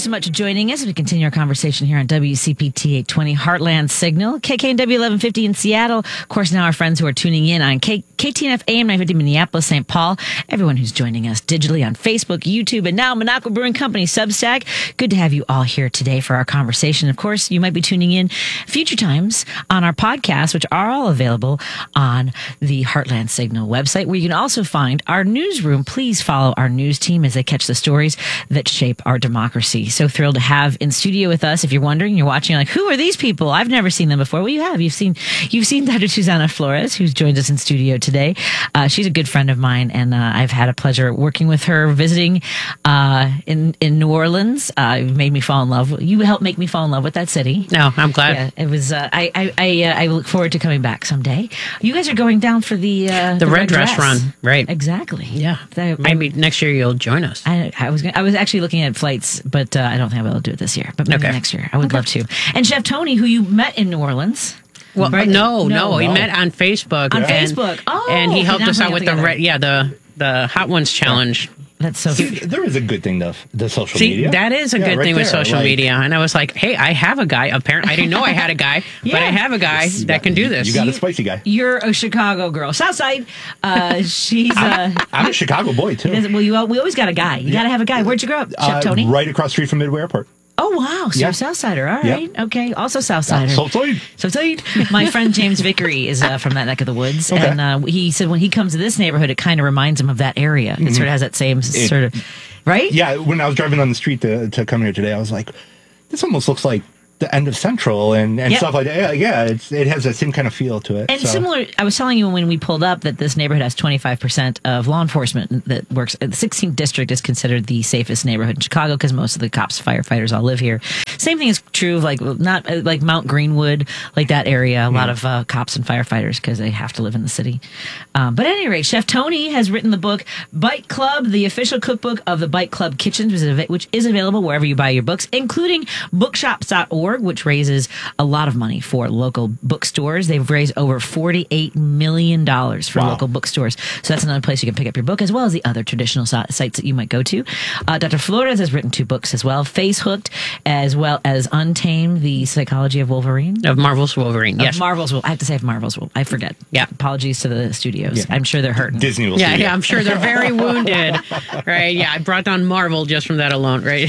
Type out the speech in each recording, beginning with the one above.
so much for joining us as we continue our conversation here on WCPT 820 Heartland Signal, KKNW 1150 in Seattle. Of course, now our friends who are tuning in on KTNF AM 950 Minneapolis, St. Paul. Everyone who's joining us digitally on Facebook, YouTube, and now Minocqua Brewing Company Substack. Good to have you all here today for our conversation. Of course, you might be tuning in future times on our podcasts, which are all available on the Heartland Signal website, where you can also find our newsroom. Please follow our news team as they catch the stories that shape our democracy. So thrilled to have in studio with us. If you're wondering, you're watching, like, who are these people? I've never seen them before. Well, you have. You've seen Dr. Susana Flores, who's joined us in studio today. She's a good friend of mine, and I've had a pleasure working with her, visiting in New Orleans. You've made me fall in love. You helped make me fall in love with that city. No, I'm glad. Yeah, it was. I look forward to coming back someday. You guys are going down for the Red Dress run, right? Exactly. Yeah. Maybe next year you'll join us. I was actually looking at flights, but I don't think I'll be able to do it this year. But maybe next year. I would love to. And Chef Tony, who you met in New Orleans. Well, right? No. He met on Facebook. Facebook. Oh, and he helped us out with the Hot Ones Challenge. That's so See, there is a good thing, though, the social media. That is a good thing with social media. And I was like, hey, I have a guy. Apparently, I didn't know I had a guy, but I have a guy that can do this. You got a spicy guy. You're a Chicago girl. Southside. She's I'm a Chicago boy, too. Well, we always got a guy. You got to have a guy. Where'd you grow up, Chef Tony? Right across the street from Midway Airport. Oh, wow. So you're a Southsider. All right. Yeah. Okay. Also Southsider. Southside. My friend James Vickery is from that neck of the woods. Okay. And he said when he comes to this neighborhood, it kind of reminds him of that area. It sort of has that same sort of, right? Yeah. When I was driving on the street to come here today, I was like, this almost looks like the end of Central and stuff like that. Yeah, it has that same kind of feel to it. And similar, I was telling you when we pulled up that this neighborhood has 25% of law enforcement that works. The 16th district is considered the safest neighborhood in Chicago because most of the cops, firefighters all live here. Same thing is true of not like Mount Greenwood, like that area. A lot of cops and firefighters because they have to live in the city. But at any rate, Chef Tony has written the book Bite Club, the official cookbook of the Bite Club Kitchens, which is available wherever you buy your books, including bookshops.org, which raises a lot of money for local bookstores. They've raised over $48 million for local bookstores. So that's another place you can pick up your book, as well as the other traditional sites that you might go to. Dr. Flores has written 2 books as well, Face Hooked, as well as Untamed, the Psychology of Wolverine. Of Marvel's Wolverine, yes. I have to say of Marvel's Wolverine. I forget. Yeah. Apologies to the studios. Yeah. I'm sure they're hurting. Disney will see you. Yeah, I'm sure they're very wounded. Right, yeah. I brought down Marvel just from that alone, right?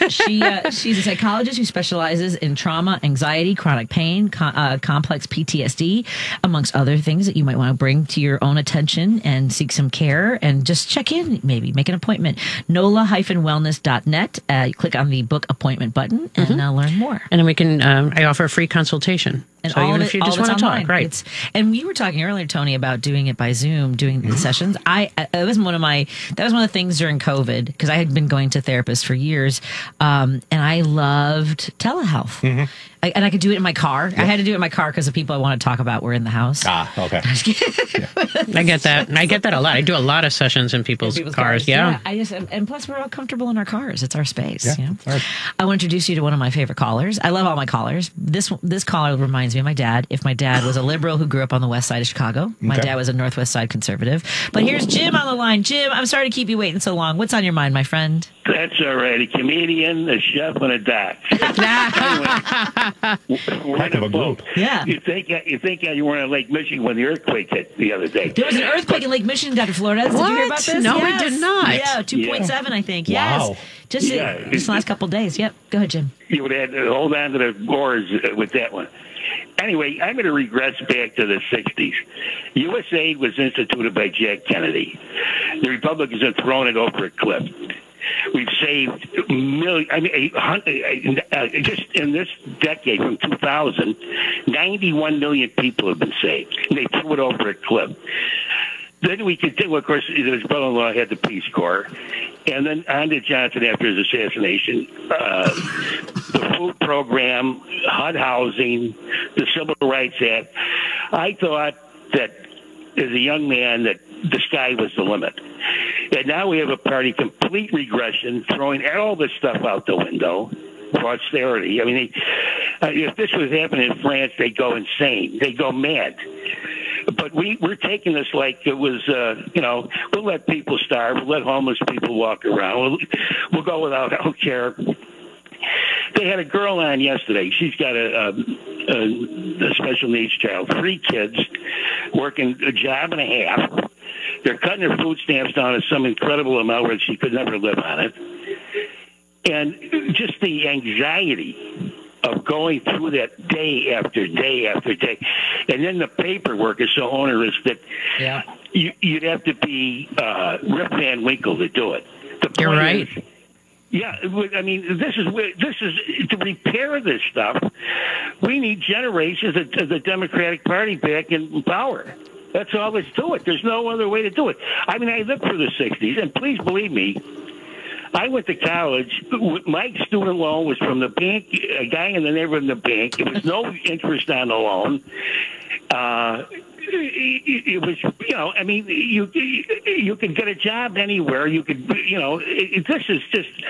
She's a psychologist who specializes in trauma, anxiety, chronic pain, complex PTSD, amongst other things that you might want to bring to your own attention and seek some care and just check in, maybe make an appointment. NOLA-wellness.net. You click on the book appointment button and learn more. And then we can, I offer a free consultation. And so even if you just want to talk, right? And you were talking earlier, Tony, about doing it by Zoom, doing the sessions. That was one of the things during COVID, because I had been going to therapists for years, and I loved telehealth. And I could do it in my car. Yeah. I had to do it in my car because the people I want to talk about were in the house. Okay. I get that. I get that a lot. I do a lot of sessions in people's cars. Yeah. And plus we're all comfortable in our cars. It's our space. Yeah. You know? Right. I want to introduce you to one of my favorite callers. I love all my callers. This caller reminds me of my dad. If my dad was a liberal who grew up on the west side of Chicago, my dad was a northwest side conservative. But here's Jim on the line. Jim, I'm sorry to keep you waiting so long. What's on your mind, my friend? That's all right. A comedian, a chef, and a doc. Heck of a group. Yeah. You think you were in Lake Michigan when the earthquake hit the other day? There was an earthquake in Lake Michigan, Dr. Flores. Did you hear about this? No, we did not. Yeah, 2.7, I think. Wow. Yes. Just the last couple of days. Yep. Go ahead, Jim. You would have to hold on to the oars with that one. Anyway, I'm going to regress back to the 60s. USAID was instituted by Jack Kennedy. The Republicans have thrown it over a cliff. We've saved just in this decade from 2000, 91 million people have been saved. And they threw it over a cliff. Then we continue. Of course, his brother-in-law had the Peace Corps. And then on to Johnson after his assassination. The food program, HUD housing, the Civil Rights Act. I thought that as a young man that the sky was the limit. And now we have a party complete regression, throwing all this stuff out the window for austerity. I mean, if this was happening in France, they'd go insane. They'd go mad. But we're taking this like it was, we'll let people starve. We'll let homeless people walk around. We'll go without health care. They had a girl on yesterday. She's got a special needs child, 3 kids, working a job and a half. They're cutting her food stamps down to some incredible amount where she could never live on it. And just the anxiety of going through that day after day after day. And then the paperwork is so onerous that you'd have to be Rip Van Winkle to do it. You're right. Yeah, I mean, this is to repair this stuff. We need generations of the Democratic Party back in power. That's all there's to it. There's no other way to do it. I mean, I lived through the 60s, and please believe me, I went to college. My student loan was from the bank, a guy in the neighborhood in the bank. It was no interest on the loan. It was, you know, I mean, you could get a job anywhere. You could, you know, this is,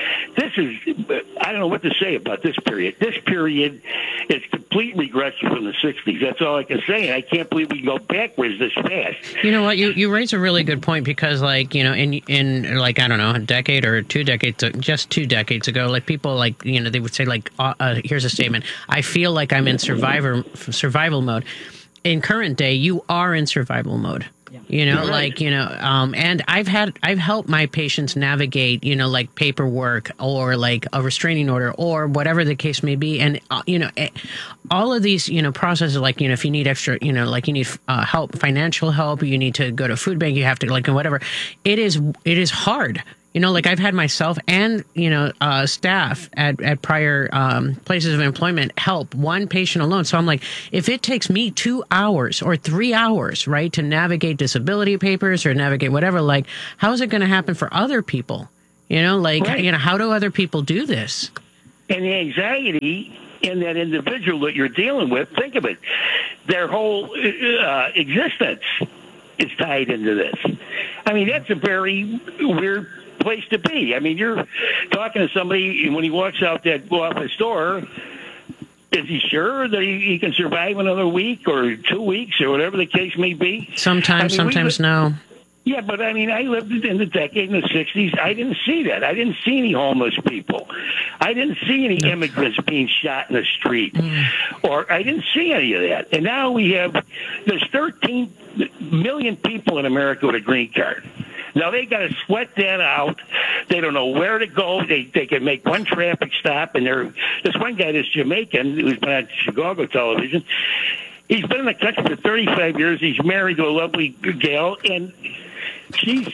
I don't know what to say about this period. This period is complete regression from the 60s. That's all I can say. And I can't believe we go backwards this fast. You know what? You raise a really good point because, like, you know, in like, I don't know, a decade or 2 decades, just 2 decades ago, like people like, you know, they would say like, here's a statement. I feel like I'm in survival mode. In current day, you are in survival mode. Yeah. You know, like, you know, and I've helped my patients navigate, you know, like paperwork or like a restraining order or whatever the case may be. And, you know, all of these, you know, processes, like, you know, if you need extra, you know, like you need help, financial help, you need to go to food bank, you have to like, whatever. It is hard. You know, like I've had myself and, you know, staff at prior places of employment help one patient alone. So I'm like, if it takes me 2 hours or 3 hours, right, to navigate disability papers or navigate whatever, like, how is it going to happen for other people? You know, like, you know, how do other people do this? And the anxiety in that individual that you're dealing with, think of it, their whole existence is tied into this. I mean, that's a very weird place to be. I mean, you're talking to somebody, and when he walks out that office door, is he sure that he can survive another week or 2 weeks or whatever the case may be? Sometimes, sometimes no. Yeah, but I mean, I lived in the decade in the 60s. I didn't see that. I didn't see any homeless people. I didn't see any immigrants being shot in the street. Or I didn't see any of that. And now there's 13 million people in America with a green card. Now, they got to sweat that out. They don't know where to go. They can make one traffic stop. And this one guy, this Jamaican, who's been on Chicago television, he's been in the country for 35 years. He's married to a lovely gal, and she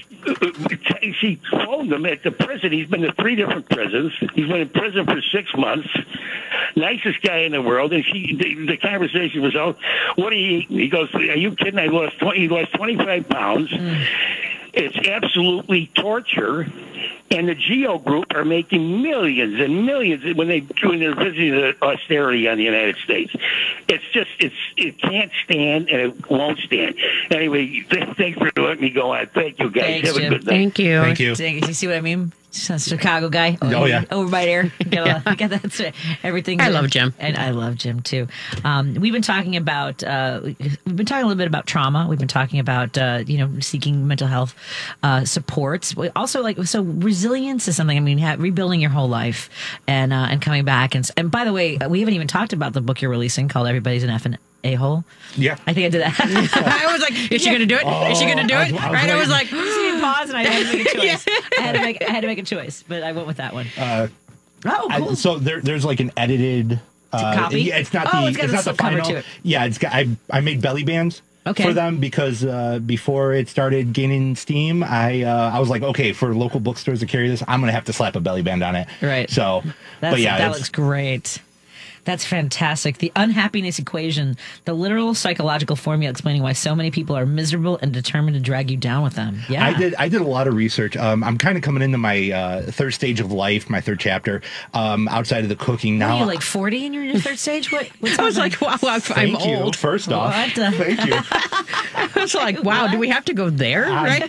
phoned him at the prison. He's been to 3 different prisons. He's been in prison for 6 months. Nicest guy in the world. And the conversation was, "Oh, what do you eat?" He goes, "Are you kidding? He lost 25 pounds. It's absolutely torture." And the GEO Group are making millions and millions when they're visiting the austerity on the United States. It's just, it can't stand, and it won't stand. Anyway, thanks for letting me go on. Thank you, guys. Thanks, have Jim. a good night. Thank you. Thank you. You see what I mean? Chicago guy. Oh, yeah. Over by there. That's everything. I love Jim. And I love Jim, too. We've been talking about, a little bit about trauma. We've been talking about, seeking mental health supports. Also, so resilience is something, I mean, rebuilding your whole life and coming back. And by the way, we haven't even talked about the book you're releasing called Everybody's an Effing A-hole. Yeah. I think I did that. I was like, is she going to do it? Is she going to do it? I was like, pause, and I had to make a choice. I had to make a choice, but I went with that one. Cool. So there's like an edited copy. Yeah, it's not the final. To it. Yeah, I made belly bands. Okay. For them because before it started gaining steam, I was like, okay, for local bookstores to carry this, I'm gonna have to slap a belly band on it. Right. So, that looks great. That's fantastic. The unhappiness equation, the literal psychological formula explaining why so many people are miserable and determined to drag you down with them. Yeah. I did a lot of research. I'm kind of coming into my third stage of life, my third chapter, outside of the cooking now. Are you like 40 and you're in your third stage? What's I was like, wow, I'm old. First off. Thank you. I was like, wow, do we have to go there? Right?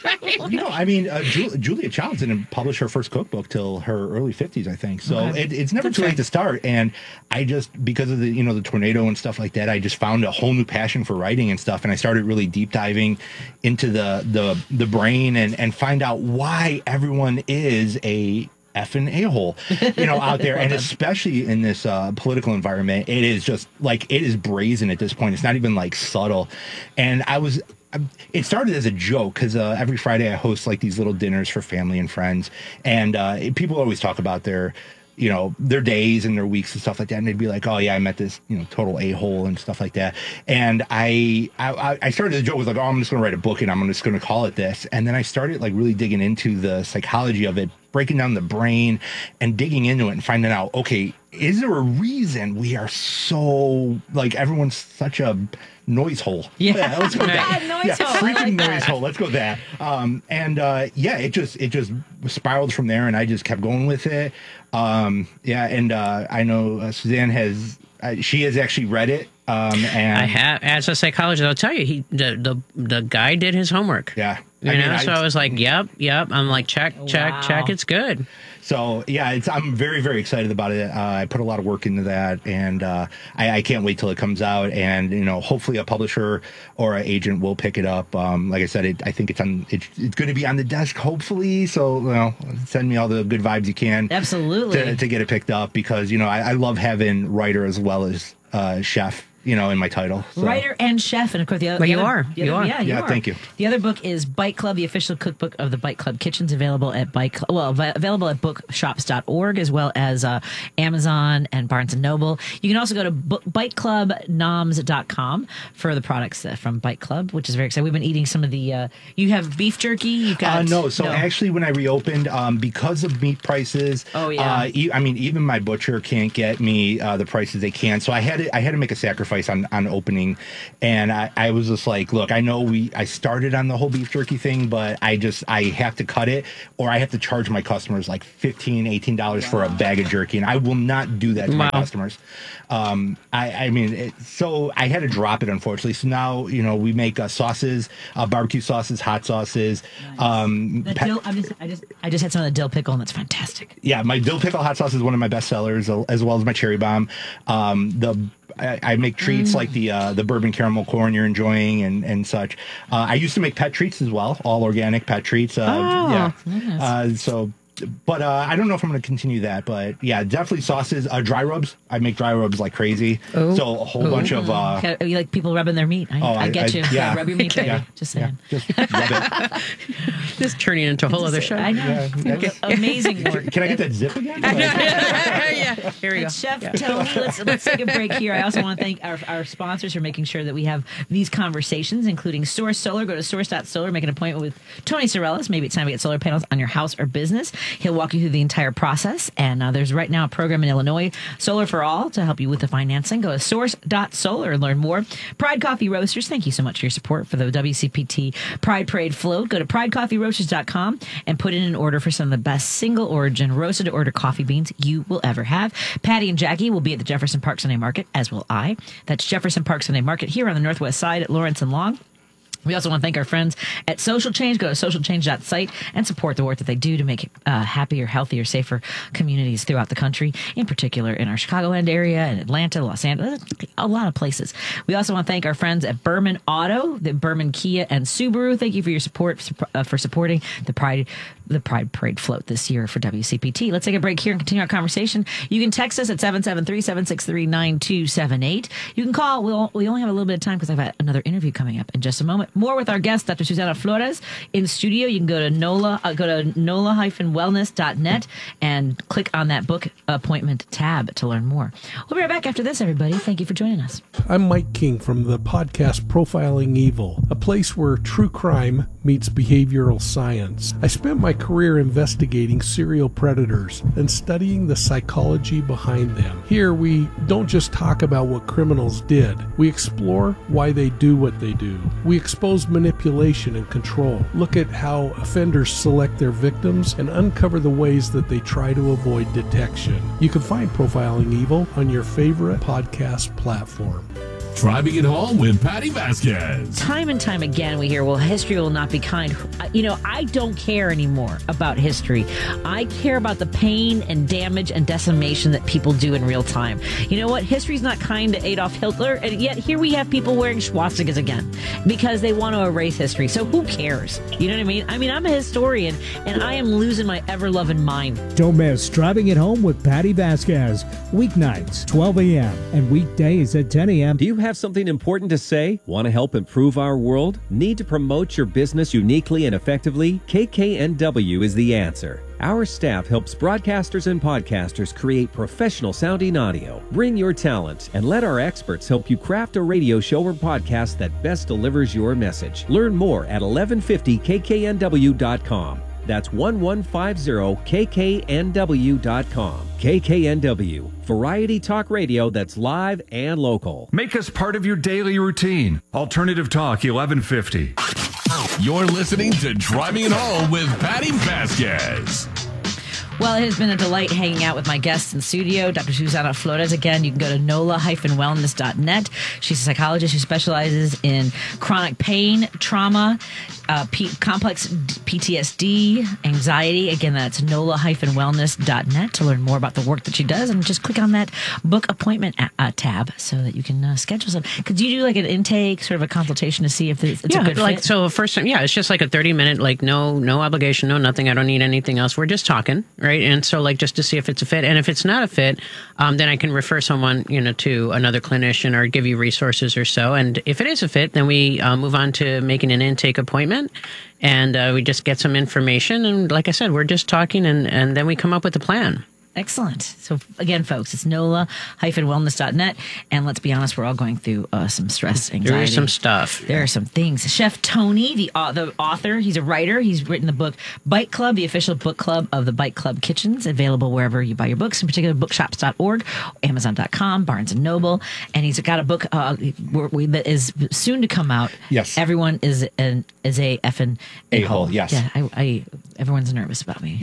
Julia Childs didn't publish her first cookbook till her early 50s, I think. So it's never too late to start. And I just, because of the tornado and stuff like that, I just found a whole new passion for writing and stuff. And I started really deep diving into the brain and find out why everyone is a effing a-hole, out there. And especially in this political environment, it is just like, it is brazen at this point. It's not even like subtle. And it started as a joke because every Friday I host like these little dinners for family and friends. And people always talk about their days and their weeks and stuff like that. And they'd be like, oh yeah, I met this, total a-hole and stuff like that. And I started the joke with like, oh, I'm just going to write a book and I'm just going to call it this. And then I started like really digging into the psychology of it, breaking down the brain and digging into it and finding out, okay, is there a reason we are so, like, everyone's such a noise hole? Yeah, let's go with that. Noise hole. Freaking noise hole. Let's go with that. It just spiraled from there, and I just kept going with it. I know Suzanne she has actually read it. And I have, as a psychologist, I'll tell you, the guy did his homework. Yeah. I was like, yep. I'm like, check, it's good. So yeah, I'm very, very excited about it. I put a lot of work into that, and I can't wait till it comes out. And hopefully a publisher or an agent will pick it up. Like I said, I think it's going to be on the desk, hopefully. So send me all the good vibes you can. Absolutely. To get it picked up, because I love having writer as well as chef. In my title. So. Writer and chef, and of course you are. Yeah, you are. Thank you. The other book is Bite Club, the official cookbook of the Bite Club Kitchens, available at available at bookshops.org, as well as Amazon and Barnes & Noble. You can also go to biteclubnoms.com for the products from Bite Club, which is very exciting. We've been eating some of the, you have beef jerky? You've got... No. Actually, when I reopened, because of meat prices, even my butcher can't get me the prices they can. So I had to make a sacrifice on opening, and I was just like, look, I know I started on the whole beef jerky thing, but I have to cut it, or I have to charge my customers like $15-$18 for a bag of jerky, and I will not do that to my customers. So I had to drop it, unfortunately. So now we make sauces, barbecue sauces, hot sauces. I just had some of the dill pickle, and it's fantastic. Yeah, my dill pickle hot sauce is one of my best sellers, as well as my cherry bomb. I make treats like the bourbon caramel corn you're enjoying and such. I used to make pet treats as well, all organic pet treats. Nice. But I don't know if I'm going to continue that. But yeah, definitely sauces, dry rubs. I make dry rubs like crazy. Ooh. So a whole bunch of. You like people rubbing their meat? I get you. Yeah. Rub your meat, baby. Yeah. Just saying. Yeah. Just rub it. This turning into a whole other show. I know. Yeah. Amazing work. Can I get that zip again? Yeah. Here we go. Chef Tony, let's take a break here. I also want to thank our sponsors for making sure that we have these conversations, including Source Solar. Go to source.solar, make an appointment with Tony Sorellis. Maybe it's time to get solar panels on your house or business. He'll walk you through the entire process. And there's right now a program in Illinois, Solar for All, to help you with the financing. Go to source.solar and learn more. Pride Coffee Roasters, thank you so much for your support for the WCPT Pride Parade float. Go to pridecoffeeroasters.com and put in an order for some of the best single origin roasted to order coffee beans you will ever have. Patty and Jackie will be at the Jefferson Park Sunday Market, as will I. That's Jefferson Park Sunday Market here on the Northwest Side at Lawrence and Long. We also want to thank our friends at Social Change. Go to socialchange.site and support the work that they do to make happier, healthier, safer communities throughout the country, in particular in our Chicagoland area and Atlanta, Los Angeles, a lot of places. We also want to thank our friends at Berman Auto, the Berman Kia and Subaru. Thank you for your support for supporting the Pride Parade float this year for WCPT. Let's take a break here and continue our conversation. You can text us at 773-763-9278. You can call. We only have a little bit of time because I've got another interview coming up in just a moment. More with our guest, Dr. Susana Flores, in studio. You can go to nola-wellness.net and click on that book appointment tab to learn more. We'll be right back after this, everybody. Thank you for joining us. I'm Mike King from the podcast Profiling Evil, a place where true crime meets behavioral science. I spent my career investigating serial predators and studying the psychology behind them. Here, we don't just talk about what criminals did. We explore why they do what they do. We expose manipulation and control, look at how offenders select their victims, and uncover the ways that they try to avoid detection. You can find Profiling Evil on your favorite podcast platform. Driving It Home with Patty Vasquez. Time and time again, we hear, well, history will not be kind. I don't care anymore about history. I care about the pain and damage and decimation that people do in real time. You know what? History's not kind to Adolf Hitler, and yet here we have people wearing swastikas again because they want to erase history. So who cares? You know what I mean? I'm a historian, and I am losing my ever-loving mind. Don't miss Driving It Home with Patty Vasquez. Weeknights, 12 a.m. and weekdays at 10 a.m. Do you have something important to say? Want to help improve our world? Need to promote your business uniquely and effectively? KKNW is the answer. Our staff helps broadcasters and podcasters create professional sounding audio. Bring your talent and let our experts help you craft a radio show or podcast that best delivers your message. Learn more at 1150kknw.com. That's 1150kknw.com. KKNW, variety talk radio that's live and local. Make us part of your daily routine. Alternative Talk 1150. You're listening to Driving It Home with Patty Vasquez. Well, it has been a delight hanging out with my guests in studio, Dr. Susana Flores. Again, you can go to nola-wellness.net. She's a psychologist who specializes in chronic pain, trauma, complex PTSD, anxiety. Again, that's nola-wellness.net to learn more about the work that she does. And just click on that book appointment tab so that you can schedule some. Could you do like an intake, sort of a consultation to see if it's a good fit? So first time, it's just like a 30-minute, like no obligation, no nothing. I don't need anything else. We're just talking, right? And so like just to see if it's a fit. And if it's not a fit, then I can refer someone, to another clinician or give you resources or so. And if it is a fit, then we move on to making an intake appointment. And we just get some information. And like I said, we're just talking and then we come up with a plan. Excellent. So again, folks, it's nola-wellness.net. And let's be honest, we're all going through some stress, anxiety. There is some stuff. There are some things. Chef Tony, the author, he's a writer. He's written the book Bite Club, the official book club of the Bite Club Kitchens, available wherever you buy your books, in particular bookshops.org, Amazon.com, Barnes & Noble. And he's got a book that is soon to come out. Yes. Everyone is a effing a-hole. Yes. Yeah, everyone's nervous about me.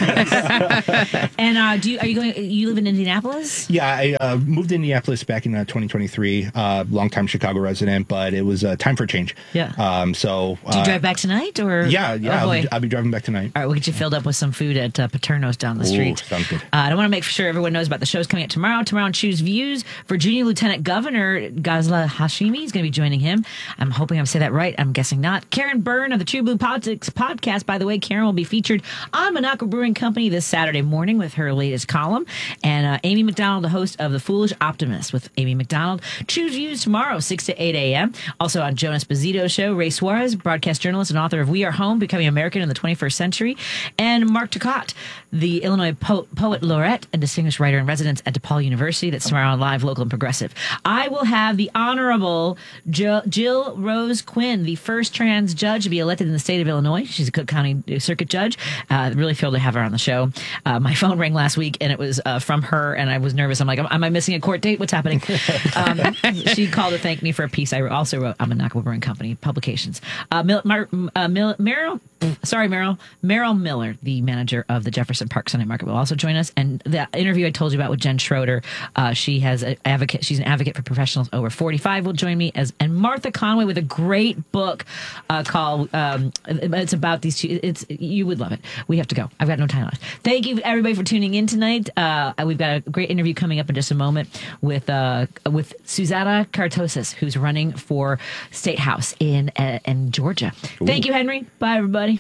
And you live in Indianapolis? Yeah, I moved to Indianapolis back in 2023. Longtime Chicago resident, but it was time for a change. Yeah. So do you drive back tonight, or? Yeah. Oh, I'll be driving back tonight. All right, we'll get you filled up with some food at Paterno's down the street. Sounds good. I want to make sure everyone knows about the shows coming up tomorrow. Tomorrow on Choose Views, Virginia Lieutenant Governor Ghazla Hashimi is going to be joining him. I'm hoping I'm saying that right. I'm guessing not. Karen Byrne of the True Blue Politics podcast. By the way, Karen will be featured on Monaco Brewing Company this Saturday morning with her latest column. And Amy McDonald, the host of The Foolish Optimist with Amy McDonald. Choose Views tomorrow, 6 to 8 a.m. Also on Jonas Bazito's show, Ray Suarez, broadcast journalist and author of We Are Home, Becoming American in the 21st Century. And Mark Turcotte, the Illinois poet laureate and distinguished writer in residence at DePaul University. That's tomorrow on Live, Local, and Progressive. I will have the Honorable Jill Rose Quinn, the first trans judge to be elected in the state of Illinois. She's a Cook County Circuit Judge. Really thrilled to have her on the show. My phone rang last week, and it was from her, and I was nervous. I'm like, am I missing a court date? What's happening? She called to thank me for a piece I also wrote on Monaco Brewing Company publications. Meryl Miller, the manager of the Jefferson Park Sunday Market, will also join us. And the interview I told you about with Jen Schroeder, she's an advocate for professionals over 45, will join me, and Martha Conway with a great book called it's about these two. You would love it. We have to go. I've got no time left. Thank you everybody for tuning in tonight. We've got a great interview coming up in just a moment with Susanna Kartosis, who's running for State House in Georgia. Ooh. Thank you, Henry. Bye, everybody.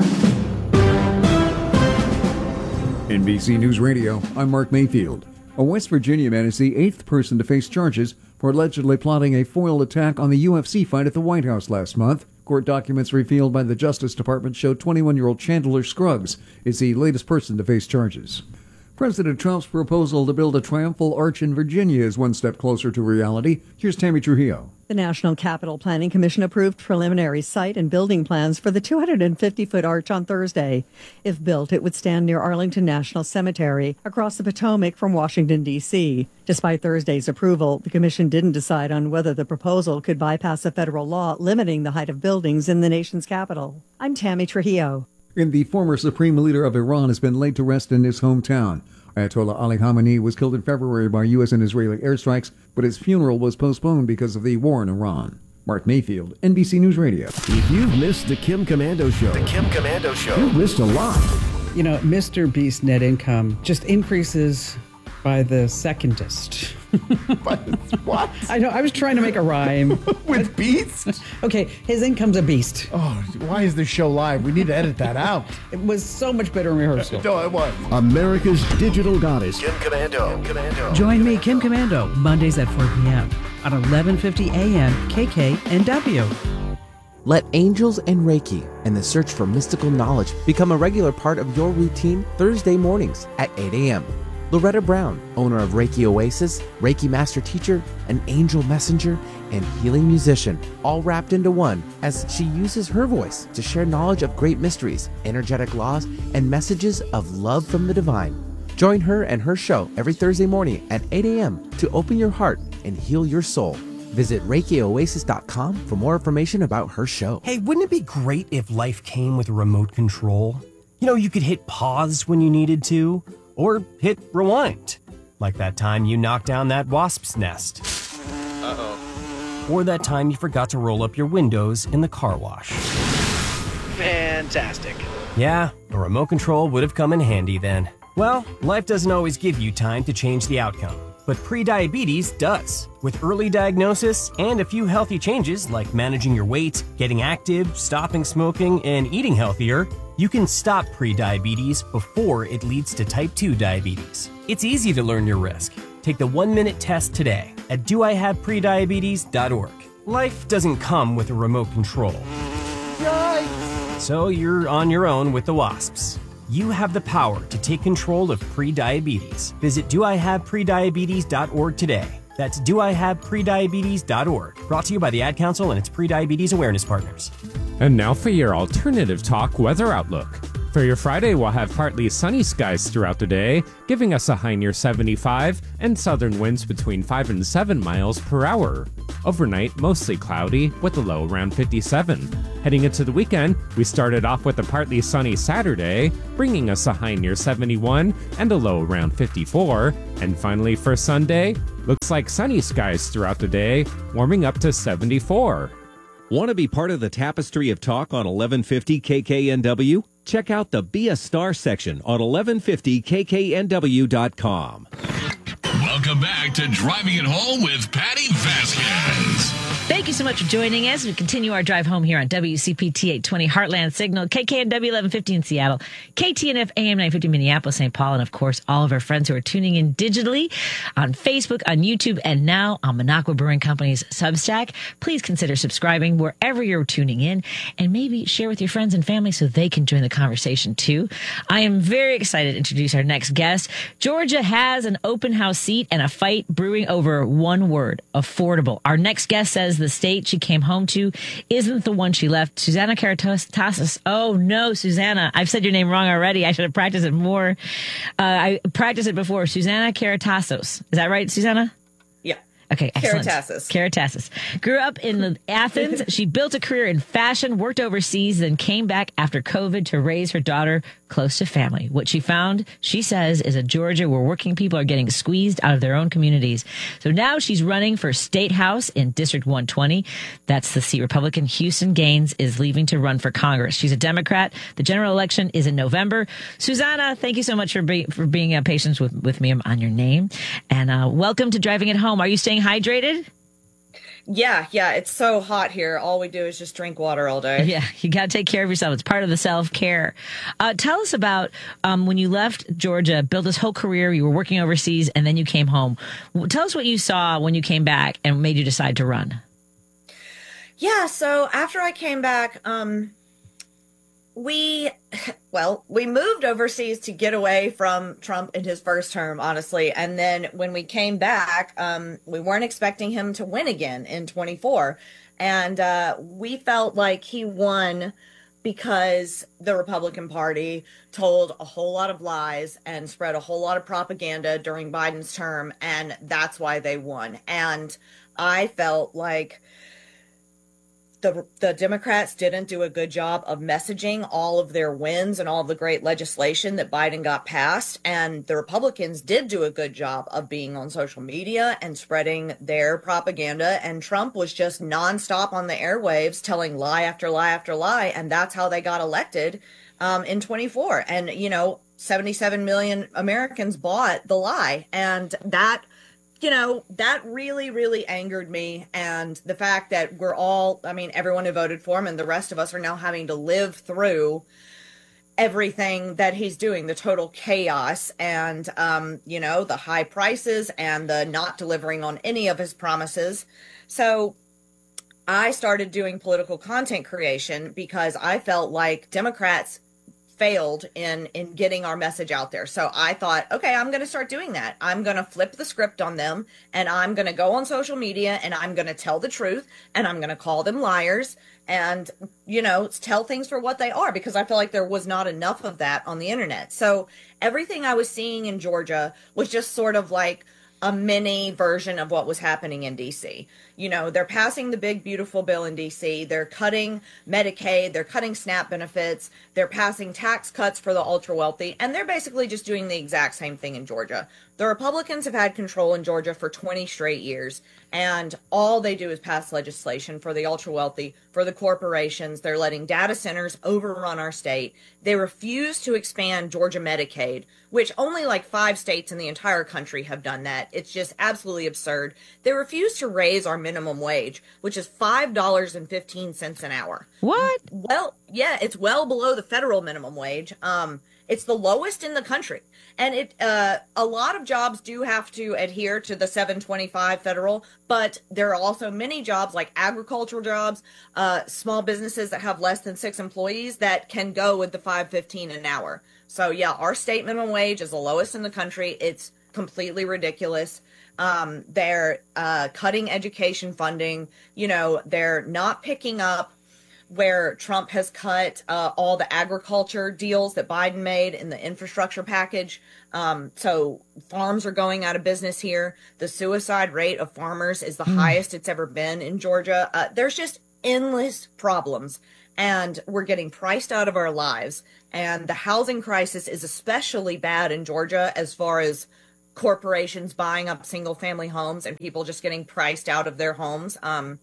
NBC News Radio, I'm Mark Mayfield. A West Virginia man is the 8th person to face charges for allegedly plotting a foiled attack on the UFC fight at the White House last month. Court documents revealed by the Justice Department show 21-year-old Chandler Scruggs is the latest person to face charges. President Trump's proposal to build a triumphal arch in Virginia is one step closer to reality. Here's Tammy Trujillo. The National Capital Planning Commission approved preliminary site and building plans for the 250-foot arch on Thursday. If built, it would stand near Arlington National Cemetery, across the Potomac from Washington, D.C. Despite Thursday's approval, the commission didn't decide on whether the proposal could bypass a federal law limiting the height of buildings in the nation's capital. I'm Tammy Trujillo. And the former supreme leader of Iran has been laid to rest in his hometown. Ayatollah Ali Khamenei was killed in February by U.S. and Israeli airstrikes, but his funeral was postponed because of the war in Iran. Mark Mayfield, NBC News Radio. If you've missed the Kim Komando Show, you've missed a lot. You know, Mr. Beast net income just increases by the secondest. What? I know, I was trying to make a rhyme. With beast? Okay, his income's a beast. Oh, why is this show live? We need to edit that out. It was so much better in rehearsal. No, it was. America's digital goddess. Kim Komando. Join me, Kim Komando, Mondays at 4 p.m. on 1150 a.m. KKNW. Let angels and Reiki and the search for mystical knowledge become a regular part of your routine Thursday mornings at 8 a.m. Loretta Brown, owner of Reiki Oasis, Reiki Master Teacher, an angel messenger, and healing musician, all wrapped into one as she uses her voice to share knowledge of great mysteries, energetic laws, and messages of love from the divine. Join her and her show every Thursday morning at 8 a.m. to open your heart and heal your soul. Visit ReikiOasis.com for more information about her show. Hey, wouldn't it be great if life came with a remote control? You know, you could hit pause when you needed to, or hit rewind, like that time you knocked down that wasp's nest. Uh-oh. Or that time you forgot to roll up your windows in the car wash. Fantastic. Yeah, a remote control would have come in handy then. Well, life doesn't always give you time to change the outcome, but prediabetes does. With early diagnosis and a few healthy changes like managing your weight, getting active, stopping smoking, and eating healthier, you can stop prediabetes before it leads to type 2 diabetes. It's easy to learn your risk. Take the 1-minute test today at doihaveprediabetes.org. Life doesn't come with a remote control. Yikes! So you're on your own with the wasps. You have the power to take control of prediabetes. Visit doihaveprediabetes.org today. That's doihaveprediabetes.org. Brought to you by the Ad Council and its Prediabetes Awareness Partners. And now for your alternative talk weather outlook. For your Friday, we'll have partly sunny skies throughout the day, giving us a high near 75 and southern winds between 5 and 7 miles per hour. Overnight, mostly cloudy with a low around 57. Heading into the weekend, we started off with a partly sunny Saturday, bringing us a high near 71 and a low around 54. And finally for Sunday, looks like sunny skies throughout the day, warming up to 74. Want to be part of the tapestry of talk on 1150 KKNW? Check out the Be a Star section on 1150kknw.com. Welcome back to Driving It Home with Patty Vasquez. Thank you so much for joining us. We continue our drive home here on WCPT 820 Heartland Signal, KKNW 1150 in Seattle, KTNF AM 950 Minneapolis, St. Paul, and of course, all of our friends who are tuning in digitally on Facebook, on YouTube, and now on Minocqua Brewing Company's Substack. Please consider subscribing wherever you're tuning in and maybe share with your friends and family so they can join the conversation too. I am very excited to introduce our next guest. Georgia has an open house seat and a fight brewing over one word, affordable. Our next guest says the state she came home to isn't the one she left. Susanna Karatazos. Oh no, Susanna. I've said your name wrong already. I should have practiced it more. I practiced it before. Susanna Karatazos. Is that right, Susanna? Yeah. Okay, excellent. Karatazos. Grew up in Athens. She built a career in fashion, worked overseas, then came back after COVID to raise her daughter close to family. What she found, she says, is a Georgia where working people are getting squeezed out of their own communities. So now she's running for State House in District 120. That's the seat Republican Houston Gaines is leaving to run for Congress. She's a Democrat. The general election is in November. Susanna, thank you so much for being patient with me on your name. And welcome to Driving It Home. Are you staying hydrated? Yeah. It's so hot here. All we do is just drink water all day. Yeah, you got to take care of yourself. It's part of the self-care. Tell us about when you left Georgia, built this whole career, you were working overseas, and then you came home. Tell us what you saw when you came back and made you decide to run. Yeah, so after I came back, we moved overseas to get away from Trump in his first term, honestly. And then when we came back, we weren't expecting him to win again in 24. And we felt like he won because the Republican Party told a whole lot of lies and spread a whole lot of propaganda during Biden's term. And that's why they won. And I felt like the Democrats didn't do a good job of messaging all of their wins and all of the great legislation that Biden got passed. And the Republicans did do a good job of being on social media and spreading their propaganda. And Trump was just nonstop on the airwaves telling lie after lie after lie. And that's how they got elected in 24. And, 77 million Americans bought the lie. And that really, really angered me. And the fact that everyone who voted for him and the rest of us are now having to live through everything that he's doing, the total chaos and, the high prices and the not delivering on any of his promises. So I started doing political content creation because I felt like Democrats failed in getting our message out there. So I thought, okay, I'm going to start doing that. I'm going to flip the script on them, and I'm going to go on social media and I'm going to tell the truth, and I'm going to call them liars and, tell things for what they are, because I feel like there was not enough of that on the internet. So everything I was seeing in Georgia was just sort of like a mini version of what was happening in DC. They're passing the big, beautiful bill in DC. They're cutting Medicaid. They're cutting SNAP benefits. They're passing tax cuts for the ultra wealthy. And they're basically just doing the exact same thing in Georgia. The Republicans have had control in Georgia for 20 straight years. And all they do is pass legislation for the ultra wealthy, for the corporations. They're letting data centers overrun our state. They refuse to expand Georgia Medicaid, which only like 5 states in the entire country have done that. It's just absolutely absurd. They refuse to raise our minimum wage, which is $5.15 an hour. What? Well, yeah, it's well below the federal minimum wage. It's the lowest in the country. And a lot of jobs do have to adhere to the $7.25 federal, but there are also many jobs like agricultural jobs, small businesses that have less than 6 employees that can go with the $5.15 an hour. So yeah, our state minimum wage is the lowest in the country. It's completely ridiculous. They're cutting education funding. They're not picking up where Trump has cut all the agriculture deals that Biden made in the infrastructure package. So farms are going out of business here. The suicide rate of farmers is the highest it's ever been in Georgia. There's just endless problems, and we're getting priced out of our lives. And the housing crisis is especially bad in Georgia as far as corporations buying up single family homes and people just getting priced out of their homes.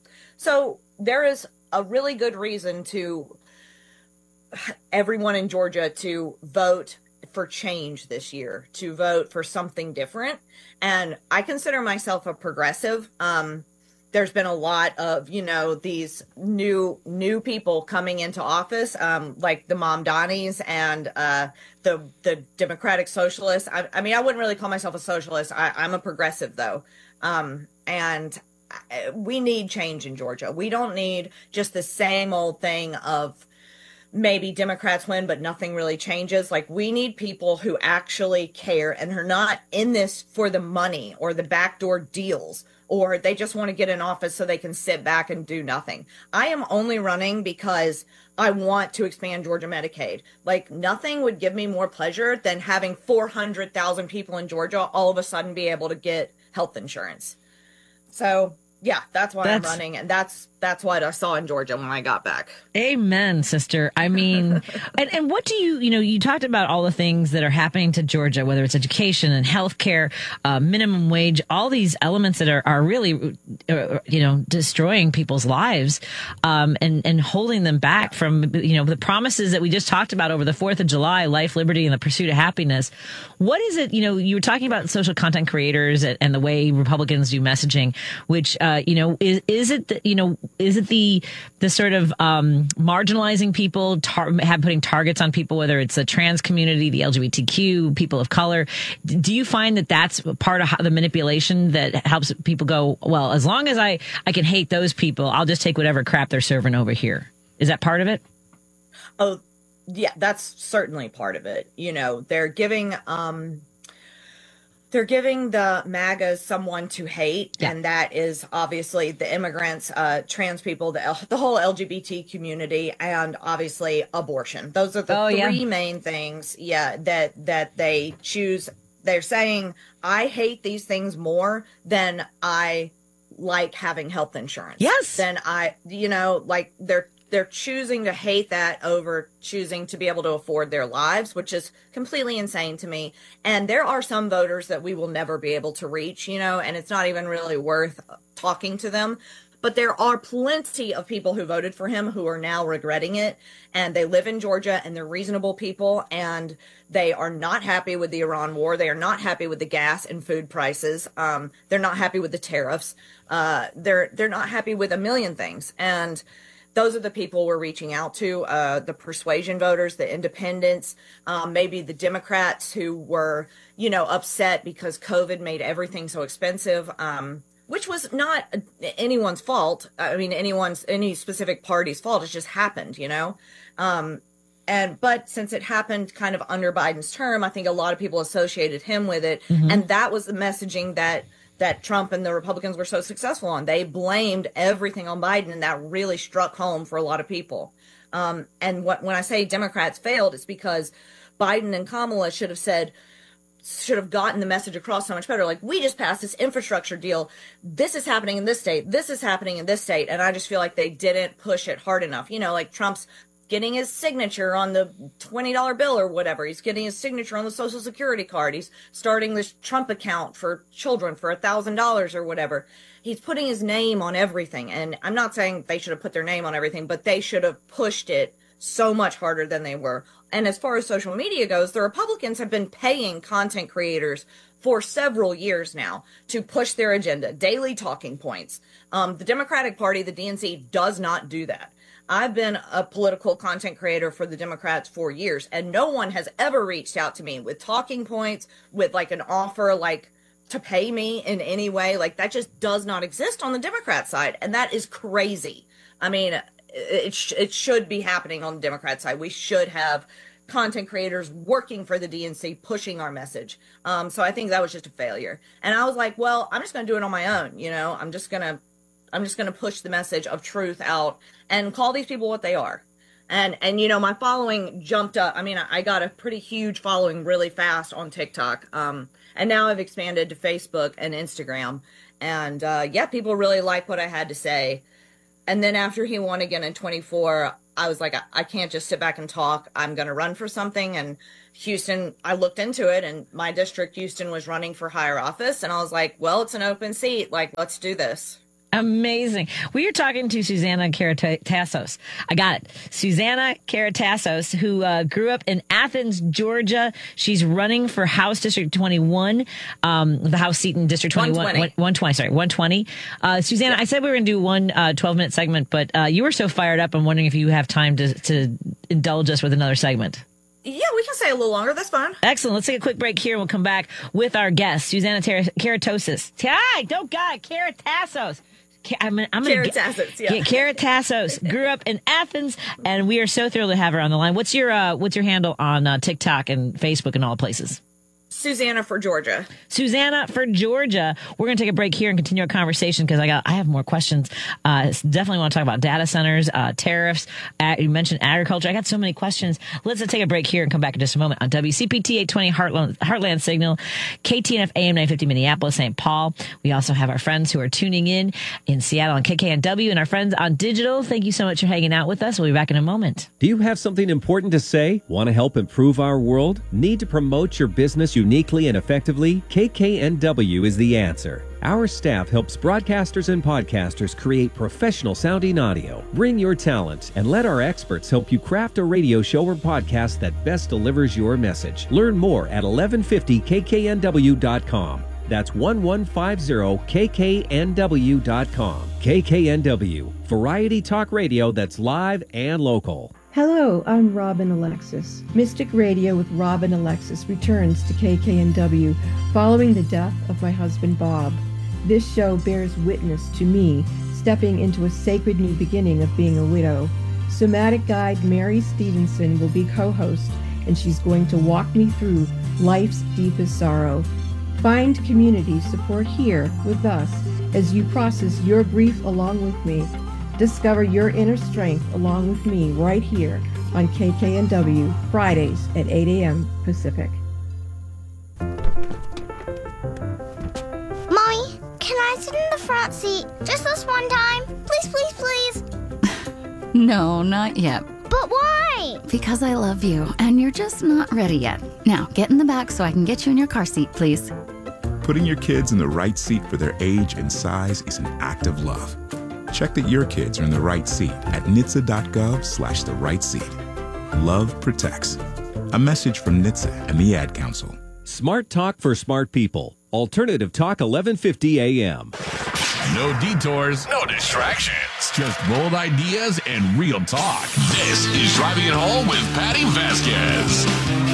So there is a really good reason to everyone in Georgia to vote for change this year, to vote for something different. And I consider myself a progressive. There's been a lot of, these new people coming into office, like the Mamdanis and the Democratic Socialists. I mean, I wouldn't really call myself a socialist. I'm a progressive, though. And we need change in Georgia. We don't need just the same old thing of maybe Democrats win, but nothing really changes. Like, we need people who actually care and are not in this for the money or the backdoor deals, or they just want to get in office so they can sit back and do nothing. I am only running because I want to expand Georgia Medicaid. Like, nothing would give me more pleasure than having 400,000 people in Georgia all of a sudden be able to get health insurance. So yeah, that's why I'm running, and that's what I saw in Georgia when I got back. Amen, sister. I mean, and what do you talked about all the things that are happening to Georgia, whether it's education and healthcare, minimum wage, all these elements that are really, destroying people's lives, and holding them back from, the promises that we just talked about over the 4th of July, life, liberty, and the pursuit of happiness. What is it, you were talking about social content creators and the way Republicans do messaging, which, is it the sort of marginalizing people, putting targets on people, whether it's the trans community, the LGBTQ, people of color? Do you find that that's part of the manipulation that helps people go, well, as long as I can hate those people, I'll just take whatever crap they're serving over here? Is that part of it? Oh, yeah, that's certainly part of it. They're giving the MAGAs someone to hate, and that is obviously the immigrants, trans people, the whole LGBT community, and obviously abortion. Those are the three main things, that they choose. They're saying, I hate these things more than I like having health insurance. Yes. Then they're choosing to hate that over choosing to be able to afford their lives, which is completely insane to me. And there are some voters that we will never be able to reach, and it's not even really worth talking to them. But there are plenty of people who voted for him who are now regretting it. And they live in Georgia, and they're reasonable people, and they are not happy with the Iran war. They are not happy with the gas and food prices. They're not happy with the tariffs. They're not happy with a million things. And those are the people we're reaching out to, the persuasion voters, the independents, maybe the Democrats who were, upset because COVID made everything so expensive, which was not anyone's fault. I mean, any specific party's fault. It just happened, but since it happened kind of under Biden's term, I think a lot of people associated him with it. Mm-hmm. And that was the messaging that Trump and the Republicans were so successful on. They blamed everything on Biden, and that really struck home for a lot of people. And when I say Democrats failed, it's because Biden and Kamala should have gotten the message across so much better. Like, we just passed this infrastructure deal. This is happening in this state. This is happening in this state. And I just feel like they didn't push it hard enough. Like Trump's getting his signature on the $20 bill or whatever. He's getting his signature on the Social Security card. He's starting this Trump account for children for $1,000 or whatever. He's putting his name on everything. And I'm not saying they should have put their name on everything, but they should have pushed it so much harder than they were. And as far as social media goes, the Republicans have been paying content creators for several years now to push their agenda, daily talking points. The Democratic Party, the DNC, does not do that. I've been a political content creator for the Democrats for years, and no one has ever reached out to me with talking points, with like an offer, like to pay me in any way. Like, that just does not exist on the Democrat side. And that is crazy. I mean, it should be happening on the Democrat side. We should have content creators working for the DNC, pushing our message. So I think that was just a failure. And I was like, well, I'm just going to do it on my own. I'm just going to push the message of truth out and call these people what they are. And my following jumped up. I mean, I got a pretty huge following really fast on TikTok. And now I've expanded to Facebook and Instagram. And people really like what I had to say. And then after he won again in 24, I was like, I can't just sit back and talk. I'm going to run for something. And Houston, I looked into it, and my district, Houston, was running for higher office. And I was like, well, it's an open seat. Like, let's do this. Amazing. We are talking to Susanna Karatassos. I got it. Susanna Karatassos, who grew up in Athens, Georgia. She's running for House District 21, the House seat in District 120. Susanna, I said we were going to do one 12-minute segment, but you were so fired up. I'm wondering if you have time to indulge us with another segment. Yeah, we can stay a little longer. That's fine. Excellent. Let's take a quick break here, and we'll come back with our guest, Susanna Karatassos. Karatassos. Karatassos grew up in Athens, and we are so thrilled to have her on the line. What's your handle on TikTok and Facebook and all places? Susanna for Georgia. Susanna for Georgia. We're going to take a break here and continue our conversation because I have more questions. Definitely want to talk about data centers, tariffs. You mentioned agriculture. I got so many questions. Let's take a break here and come back in just a moment on WCPT 820 Heartland Signal, KTNF AM 950 Minneapolis, St. Paul. We also have our friends who are tuning in Seattle on KKNW, and our friends on digital. Thank you so much for hanging out with us. We'll be back in a moment. Do you have something important to say? Want to help improve our world? Need to promote your business uniquely and effectively? KKNW is the answer. Our staff helps broadcasters and podcasters create professional sounding audio. Bring your talent and let our experts help you craft a radio show or podcast that best delivers your message. Learn more at 1150kknw.com. That's 1150kknw.com. KKNW, variety talk radio that's live and local. Hello, I'm Robin Alexis. Mystic Radio with Robin Alexis returns to KKNW following the death of my husband Bob. This show bears witness to me stepping into a sacred new beginning of being a widow. Somatic guide Mary Stevenson will be co-host, and she's going to walk me through life's deepest sorrow. Find community support here with us as you process your grief along with me. Discover your inner strength along with me right here on KKNW, Fridays at 8 a.m. Pacific. Mommy, can I sit in the front seat just this one time? Please, please, please. No, not yet. But why? Because I love you, and you're just not ready yet. Now, get in the back so I can get you in your car seat, please. Putting your kids in the right seat for their age and size is an act of love. Check that your kids are in the right seat at NHTSA.gov/the right seat. Love protects. A message from NHTSA and the Ad Council. Smart talk for smart people. Alternative Talk 1150 AM. No detours, no distractions. Just bold ideas and real talk. This is Driving It Home with Patty Vasquez.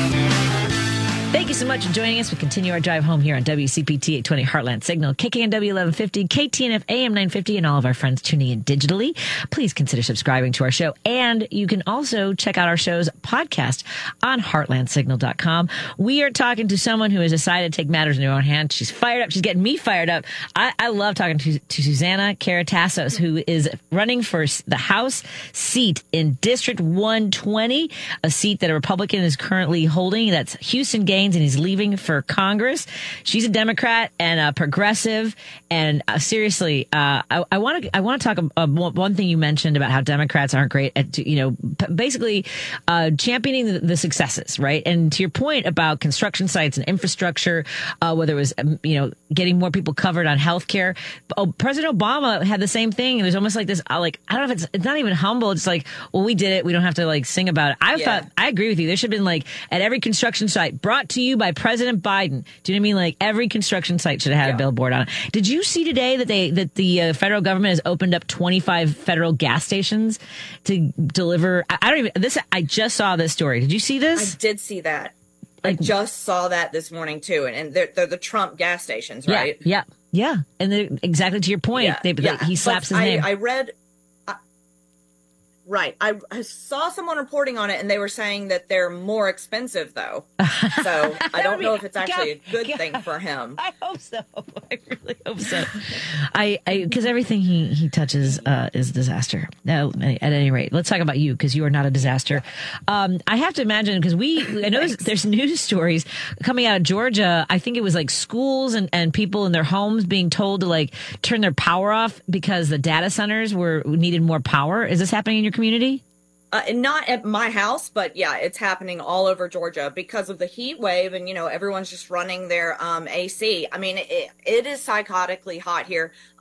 Thank you so much for joining us. We continue our drive home here on WCPT 820 Heartland Signal, KKNW 1150, KTNF AM 950, and all of our friends tuning in digitally. Please consider subscribing to our show. And you can also check out our show's podcast on heartlandsignal.com. We are talking to someone who has decided to take matters in her own hands. She's fired up. She's getting me fired up. I love talking to Susanna Karatassos, who is running for the House seat in District 120, a seat that a Republican is currently holding. That's Houston Gaines, and he's leaving for Congress. She's a Democrat and a progressive. And seriously, I want to talk about one thing you mentioned about how Democrats aren't great at, basically championing the successes, right? And to your point about construction sites and infrastructure, whether it was, getting more people covered on healthcare. President Obama had the same thing. It was almost like this, I don't know if it's not even humble. It's like, well, we did it. We don't have to sing about it. I agree with you. There should have been at every construction site brought to you by President Biden. Do you know what I mean? Every construction site should have had a billboard on it. Did you see today that the federal government has opened up 25 federal gas stations to deliver? I just saw this story. Did you see this? I did see that. I just saw that this morning too, and they're the Trump gas stations, right? Yeah. And exactly to your point, he slaps his name. I read. Right. I saw someone reporting on it, and they were saying that they're more expensive, though. So I don't know if it's actually a good thing for him. I hope so. I really hope so. Because everything he touches is disaster. Now, at any rate, let's talk about you, because you are not a disaster. I have to imagine, because I know there's news stories coming out of Georgia. I think it was schools and people in their homes being told to turn their power off because the data centers needed more power. Is this happening in your community? Not at my house, but yeah, it's happening all over Georgia because of the heat wave, and everyone's just running their AC. I mean, it is psychotically hot here.